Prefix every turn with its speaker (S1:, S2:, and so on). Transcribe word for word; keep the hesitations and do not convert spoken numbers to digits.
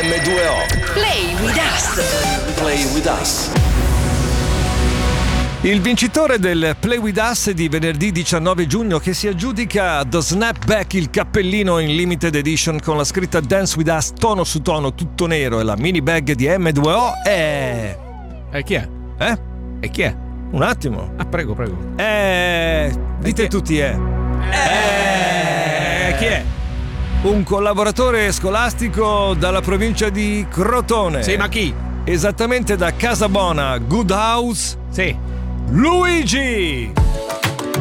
S1: emme due o.
S2: Play with us.
S1: Play with us.
S3: Il vincitore del Play With Us di venerdì diciannove giugno, che si aggiudica The Snapback, il cappellino in limited edition con la scritta Dance With Us tono su tono tutto nero e la mini bag di emme due o è...
S4: E chi è?
S3: Eh?
S4: E chi è?
S3: Un attimo.
S4: Ah, prego, prego.
S3: Eh... Dite tutti eh.
S4: Eh... Chi è?
S3: Un collaboratore scolastico dalla provincia di Crotone.
S4: Sì, ma chi?
S3: Esattamente da Casabona, Good House.
S4: Sì.
S3: Luigi!